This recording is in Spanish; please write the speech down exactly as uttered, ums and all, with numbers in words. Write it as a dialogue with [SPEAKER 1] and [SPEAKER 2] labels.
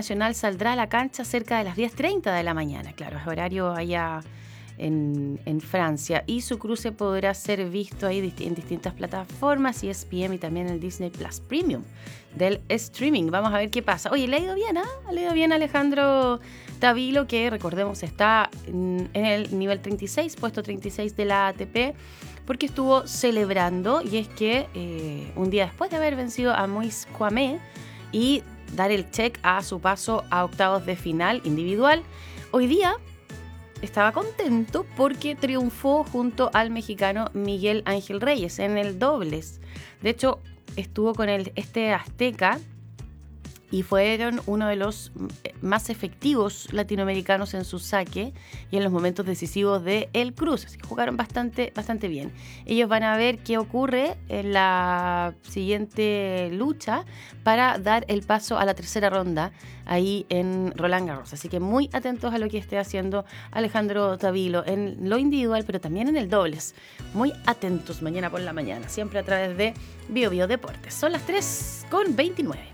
[SPEAKER 1] nacional saldrá a la cancha cerca de las diez treinta de la mañana. Claro, es horario allá en, en Francia. Y su cruce podrá ser visto ahí en distintas plataformas, E S P N y también el Disney Plus Premium del streaming. Vamos a ver qué pasa. Oye, le ha ido bien, ¿ah? ¿eh? Le ha ido bien a Alejandro Tavilo, que recordemos está en, en el nivel treinta y seis, puesto treinta y seis de la A T P, porque estuvo celebrando, y es que eh, un día después de haber vencido a Moise Kouamé y dar el check a su paso a octavos de final individual, hoy día estaba contento porque triunfó junto al mexicano Miguel Ángel Reyes en el dobles. De hecho, estuvo con el, este azteca y fueron uno de los más efectivos latinoamericanos en su saque y en los momentos decisivos de el cruce. Así que jugaron bastante, bastante bien. Ellos van a ver qué ocurre en la siguiente lucha para dar el paso a la tercera ronda ahí en Roland Garros. Así que muy atentos a lo que esté haciendo Alejandro Tavilo en lo individual, pero también en el dobles. Muy atentos mañana por la mañana, siempre a través de Bio Bio Deportes. Son las tres con veintinueve.